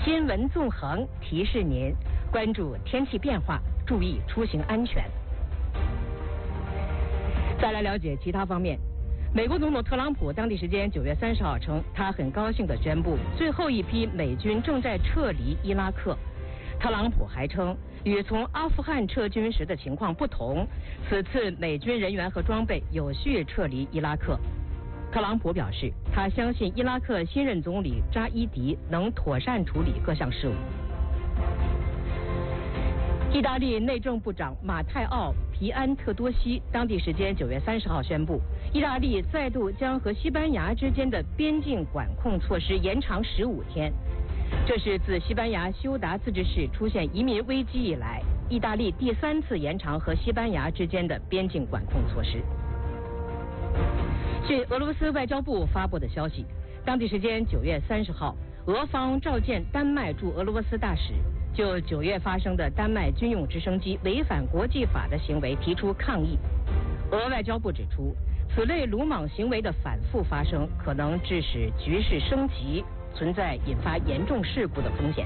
新闻纵横提示您关注天气变化，注意出行安全。再来了解其他方面。美国总统特朗普当地时间9月30号称，他很高兴地宣布，最后一批美军正在撤离伊拉克。特朗普还称，与从阿富汗撤军时的情况不同，此次美军人员和装备有序撤离伊拉克。特朗普表示，他相信伊拉克新任总理扎伊迪能妥善处理各项事务。意大利内政部长马泰奥·皮安特多西当地时间9月30号宣布，意大利再度将和西班牙之间的边境管控措施延长15天。这是自西班牙休达自治市出现移民危机以来，意大利第3次延长和西班牙之间的边境管控措施。据俄罗斯外交部发布的消息，当地时间9月30号，俄方召见丹麦驻俄罗斯大使，就9月发生的丹麦军用直升机违反国际法的行为提出抗议。俄外交部指出，此类鲁莽行为的反复发生，可能致使局势升级，存在引发严重事故的风险。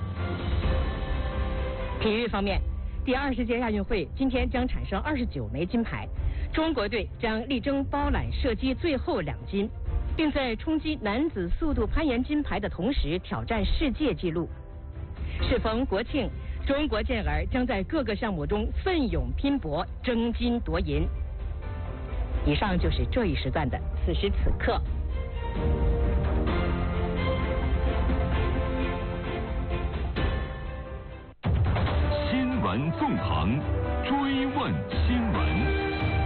体育方面，第20届亚运会今天将产生29枚金牌，中国队将力争包揽射击最后2金，并在冲击男子速度攀岩金牌的同时挑战世界纪录。适逢国庆，中国健儿将在各个项目中奋勇拼搏，争金夺银。以上就是这一时段的此时此刻。 新闻纵横，追问新闻。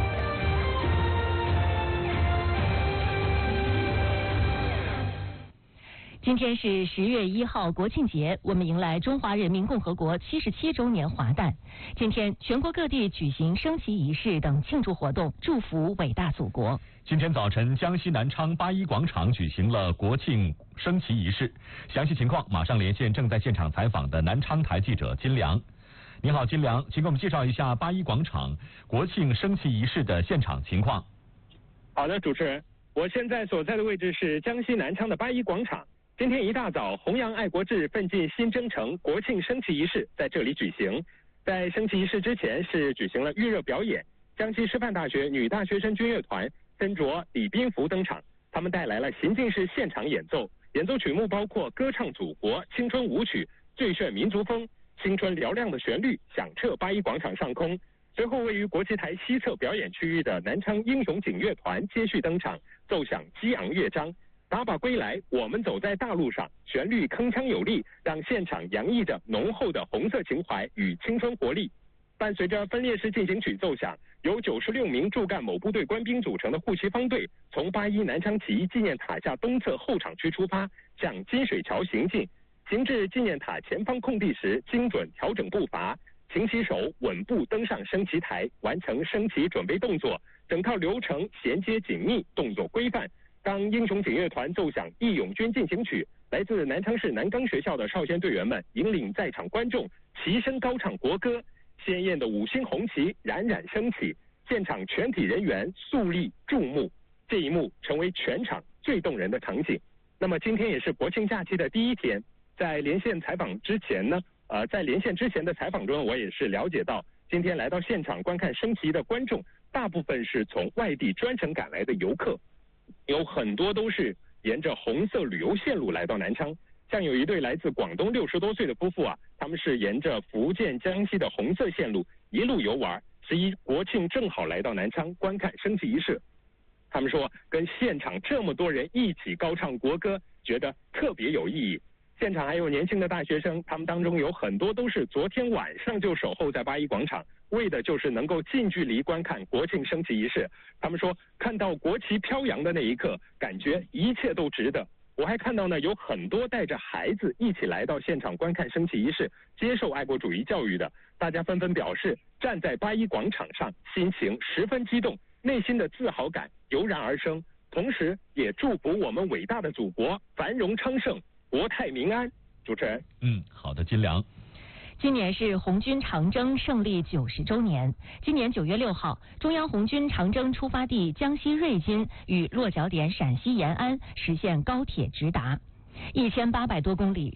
今天是10月1号国庆节，我们迎来中华人民共和国77周年华诞。今天全国各地举行升旗仪式等庆祝活动，祝福伟大祖国。 今天早晨，江西南昌八一广场举行了国庆升旗仪式。详细情况马上连线正在现场采访的南昌台记者金良。你好，金良，请给我们介绍一下八一广场国庆升旗仪式的现场情况。 好的，主持人，我现在所在的位置是江西南昌的八一广场。今天一大早，弘扬爱国志，奋进新征程国庆升旗仪式在这里举行。在升旗仪式之前是举行了预热表演，江西师范大学女大学生军乐团身着礼宾服登场，他们带来了行进式现场演奏，演奏曲目包括歌唱祖国、青春舞曲、最炫民族风，青春嘹亮的旋律响彻八一广场上空。随后位于国旗台西侧表演区域的南昌英雄警乐团接续登场，奏响激昂乐章。打靶归来，我们走在大路上，旋律铿锵有力，让现场洋溢着浓厚的红色情怀与青春活力。伴随着分列式进行曲奏响，由96名驻赣某部队官兵组成的护旗方队，从八一南昌起义纪念塔下东侧后场区出发，向金水桥行进。行至纪念塔前方空地时，精准调整步伐，擎起手稳步登上升旗台，完成升旗准备动作，整套流程衔接紧密，动作规范。当英雄警乐团奏响《义勇军进行曲》，来自南昌市南岗学校的少先队员们引领在场观众齐声高唱国歌，鲜艳的5星红旗冉冉升起，现场全体人员肃立注目，这一幕成为全场最动人的场景。那么今天也是国庆假期的第一天，在连线采访之前呢，在连线之前的采访中，我也是了解到，今天来到现场观看升旗的观众，大部分是从外地专程赶来的游客。有很多都是沿着红色旅游线路来到南昌，像有一对来自广东60多岁的夫妇啊，他们是沿着福建、江西的红色线路一路游玩，11国庆正好来到南昌观看升旗仪式。他们说，跟现场这么多人一起高唱国歌，觉得特别有意义。现场还有年轻的大学生，他们当中有很多都是昨天晚上就守候在八一广场，为的就是能够近距离观看国庆升旗仪式。他们说，看到国旗飘扬的那一刻，感觉一切都值得。我还看到呢，有很多带着孩子一起来到现场观看升旗仪式，接受爱国主义教育的，大家纷纷表示，站在八一广场上，心情十分激动，内心的自豪感油然而生，同时也祝福我们伟大的祖国繁荣昌盛，国泰民安。主持人， 好的，金良。 今年是红军长征胜利90周年。今年9月6号，中央红军长征出发地江西瑞金与落脚点陕西延安实现高铁直达，1800多公里。